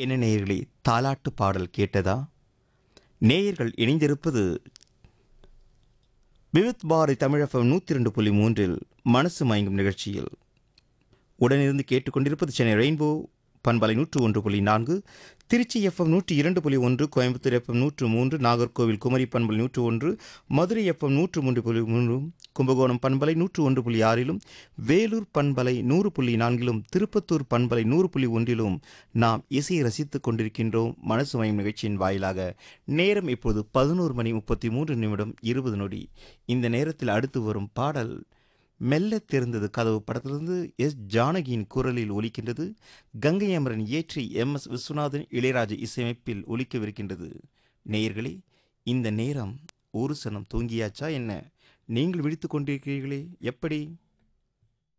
என்ன நேயர்களே, தாலாட்டு பாடல் கேட்டதா? நேயர்கள் இணைந்திருப்பது விவித் பாரதி தமிழ் எஃப்எம் 102.3இல் மனசு மயங்கும் நிகழ்ச்சியில். உடனிருந்து கேட்டுக்கொண்டிருப்பது சென்னை ரெயின்போ பண்பலை 101.4, திருச்சி எஃப்எம் 102.1, கோயம்புத்தூர் எஃப்எம் 103, நாகர்கோவில் குமரி பண்பலை 101, மதுரை எஃப்எம் 103.3, கும்பகோணம் பண்பலை 101.6, வேலூர் பண்பலை 100.4, திருப்பத்தூர் பண்பலை 100.1 நாம் இசையை ரசித்துக் கொண்டிருக்கின்றோம் மனசு மயம் நிகழ்ச்சியின் வாயிலாக. நேரம் இப்போது 11:33 இந்த நேரத்தில் அடுத்து வரும் பாடல் மெல்ல திறந்தது கதவு படத்திலிருந்து எஸ் ஜானகியின் குரலில் ஒலிக்கின்றது. கங்கை அமரன் இயற்றி MS விஸ்வநாதன் இளையராஜா இசையமைப்பில் ஒலிக்கவிருக்கின்றது. நேயர்களே, இந்த நேரம் ஒரு சனம் தூங்கியாச்சா என்ன? நீங்கள் விழித்துக் கொண்டிருக்கிறீர்களே, எப்படி?